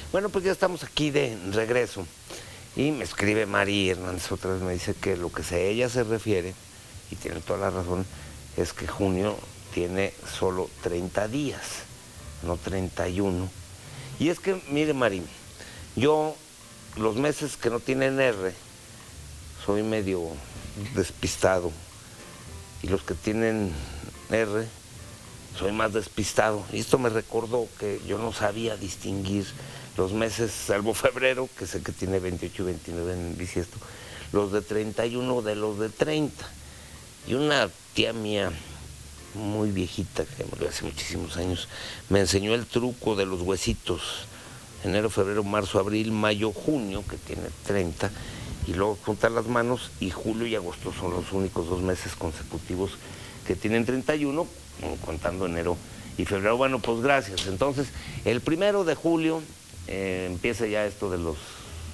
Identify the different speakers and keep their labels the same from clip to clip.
Speaker 1: Bueno, pues ya estamos aquí de regreso. Y me escribe Mari Hernández otra vez, me dice que lo que ella se refiere, y tiene toda la razón, es que junio tiene solo 30 días, no 31. Y es que, mire Mari, yo los meses que no tienen R, soy medio despistado. Y los que tienen R, soy más despistado. Y esto me recordó que yo no sabía distinguir los meses, salvo febrero, que sé que tiene 28 y 29 en bisiesto, los de 31 de los de 30. Y una tía mía, muy viejita, que murió hace muchísimos años, me enseñó el truco de los huesitos. Enero, febrero, marzo, abril, mayo, junio, que tiene 30, y luego juntar las manos, y julio y agosto son los únicos 2 meses consecutivos que tienen 31, contando enero y febrero. Bueno, pues gracias. Entonces, el 1 de julio empieza ya esto de los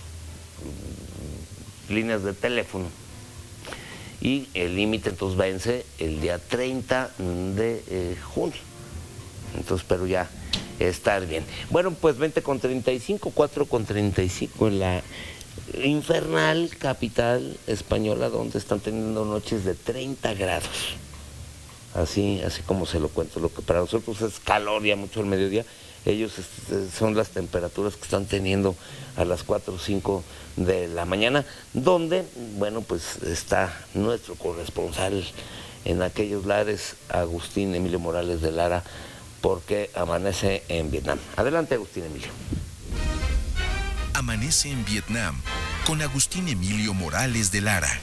Speaker 1: líneas de teléfono, y el límite entonces vence el día 30 de junio. Entonces, pero ya estar bien. Bueno, pues 20:35, 4:35 en la infernal capital española, donde están teniendo noches de 30 grados. Así como se lo cuento. Lo que para nosotros es calor ya mucho al mediodía, ellos son las temperaturas que están teniendo a las 4 o 5 de la mañana, donde, bueno, pues está nuestro corresponsal en aquellos lares, Agustín Emilio Morales de Lara, porque amanece en Vietnam. Adelante, Agustín Emilio.
Speaker 2: Amanece en Vietnam con Agustín Emilio Morales de Lara.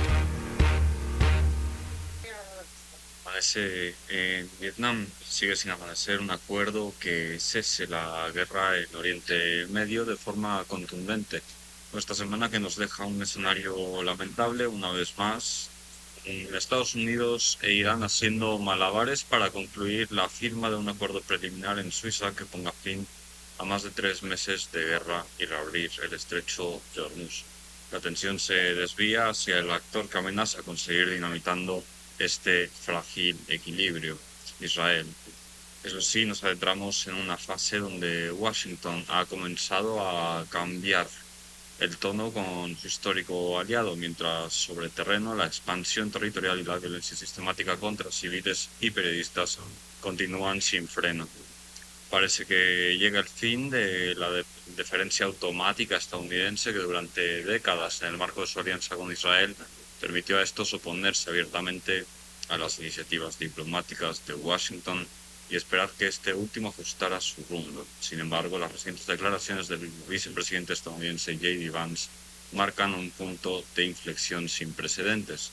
Speaker 3: Amanece en Vietnam, sigue sin amanecer un acuerdo que cese la guerra en Oriente Medio de forma contundente. Esta semana que nos deja un escenario lamentable, una vez más, Estados Unidos e Irán haciendo malabares para concluir la firma de un acuerdo preliminar en Suiza que ponga fin a más de 3 meses de guerra y reabrir el estrecho de Hormuz. La tensión se desvía hacia el actor que amenaza con seguir dinamitando este frágil equilibrio, Israel. Eso sí, nos adentramos en una fase donde Washington ha comenzado a cambiar el tono con su histórico aliado, mientras sobre terreno la expansión territorial y la violencia sistemática contra civiles y periodistas continúan sin freno. Parece que llega el fin de la deferencia automática estadounidense que durante décadas, en el marco de su alianza con Israel, permitió a estos oponerse abiertamente a las iniciativas diplomáticas de Washington y esperar que este último ajustara su rumbo. Sin embargo, las recientes declaraciones del vicepresidente estadounidense J.D. Vance marcan un punto de inflexión sin precedentes.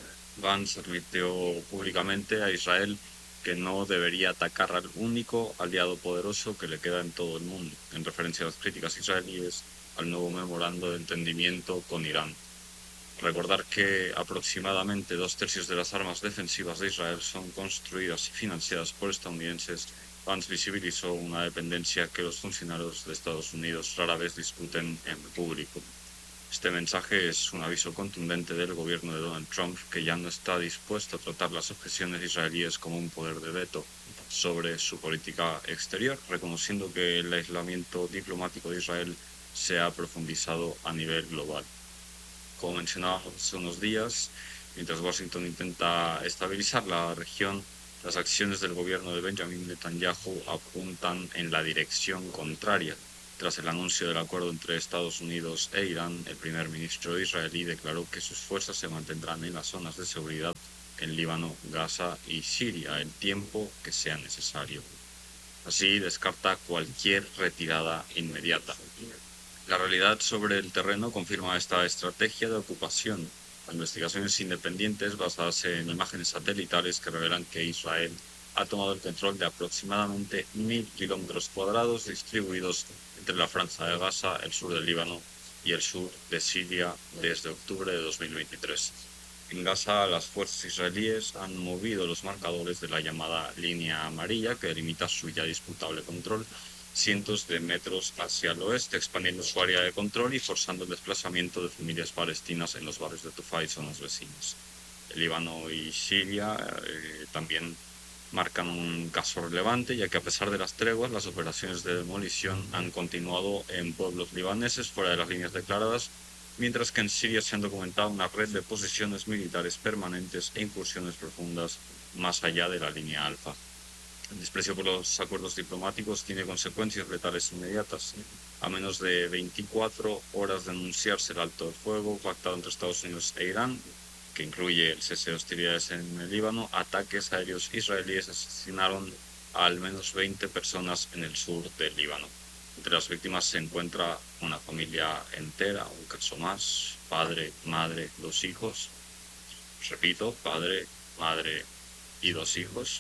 Speaker 3: Vance admitió públicamente a Israel que no debería atacar al único aliado poderoso que le queda en todo el mundo, en referencia a las críticas israelíes al nuevo memorando de entendimiento con Irán. Recordar que aproximadamente 2/3 de las armas defensivas de Israel son construidas y financiadas por estadounidenses. Vance visibilizó una dependencia que los funcionarios de Estados Unidos rara vez discuten en público. Este mensaje es un aviso contundente del gobierno de Donald Trump, que ya no está dispuesto a tratar las objeciones israelíes como un poder de veto sobre su política exterior, reconociendo que el aislamiento diplomático de Israel se ha profundizado a nivel global. Como mencionábamos hace unos días, mientras Washington intenta estabilizar la región, las acciones del gobierno de Benjamin Netanyahu apuntan en la dirección contraria. Tras el anuncio del acuerdo entre Estados Unidos e Irán, el primer ministro israelí declaró que sus fuerzas se mantendrán en las zonas de seguridad en Líbano, Gaza y Siria el tiempo que sea necesario. Así descarta cualquier retirada inmediata. La realidad sobre el terreno confirma esta estrategia de ocupación. Investigaciones independientes basadas en imágenes satelitales que revelan que Israel ha tomado el control de aproximadamente 1.000 kilómetros cuadrados distribuidos entre la Franja de Gaza, el sur del Líbano y el sur de Siria desde octubre de 2023. En Gaza, las fuerzas israelíes han movido los marcadores de la llamada línea amarilla, que delimita su ya disputable control, cientos de metros hacia el oeste, expandiendo su área de control y forzando el desplazamiento de familias palestinas en los barrios de Tufá y zonas vecinas. El Líbano y Siria también marcan un caso relevante, ya que a pesar de las treguas, las operaciones de demolición han continuado en pueblos libaneses fuera de las líneas declaradas, mientras que en Siria se han documentado una red de posiciones militares permanentes e incursiones profundas más allá de la línea alfa. El desprecio por los acuerdos diplomáticos tiene consecuencias letales inmediatas. A menos de 24 horas de anunciarse el alto el fuego pactado entre Estados Unidos e Irán, que incluye el cese de hostilidades en el Líbano, ataques aéreos israelíes asesinaron a al menos 20 personas en el sur del Líbano. Entre las víctimas se encuentra una familia entera, un caso más, padre, madre, 2 hijos. Repito, padre, madre y 2 hijos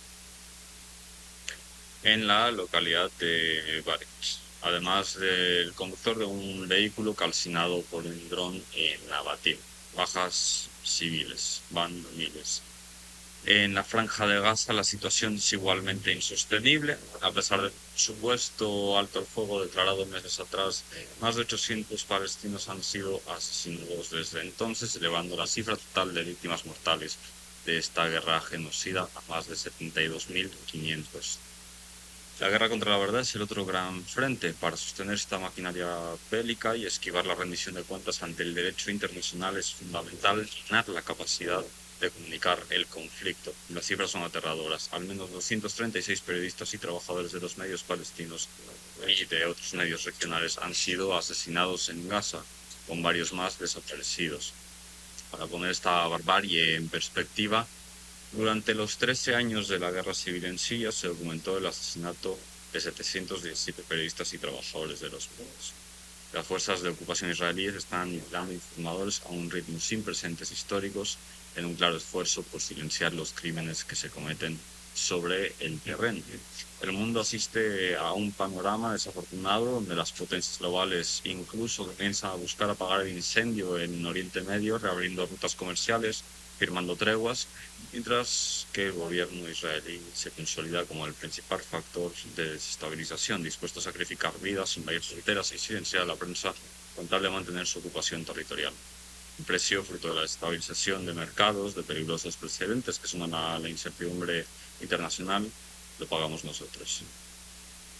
Speaker 3: en la localidad de Baritz, además del conductor de un vehículo calcinado por un dron en Nabatín. Bajas civiles, van miles. En la franja de Gaza la situación es igualmente insostenible. A pesar del supuesto alto el fuego declarado meses atrás, más de 800 palestinos han sido asesinados desde entonces, elevando la cifra total de víctimas mortales de esta guerra genocida a más de 72.500. La guerra contra la verdad es el otro gran frente para sostener esta maquinaria bélica y esquivar la rendición de cuentas ante el derecho internacional. Es fundamental ganar la capacidad de comunicar el conflicto. Las cifras son aterradoras. Al menos 236 periodistas y trabajadores de los medios palestinos y de otros medios regionales han sido asesinados en Gaza, con varios más desaparecidos. Para poner esta barbarie en perspectiva, durante los 13 años de la guerra civil en Siria se documentó el asesinato de 717 periodistas y trabajadores de los medios. Las fuerzas de ocupación israelíes están dando informadores a un ritmo sin precedentes históricos en un claro esfuerzo por silenciar los crímenes que se cometen sobre el terreno. El mundo asiste a un panorama desafortunado donde las potencias globales incluso comienzan a buscar apagar el incendio en Oriente Medio, reabriendo rutas comerciales, firmando treguas, mientras que el gobierno israelí se consolida como el principal factor de desestabilización, dispuesto a sacrificar vidas, invadir fronteras y silenciar a la prensa con tal de mantener su ocupación territorial. Un precio fruto de la desestabilización de mercados, de peligrosos precedentes que suman a la incertidumbre internacional, lo pagamos nosotros.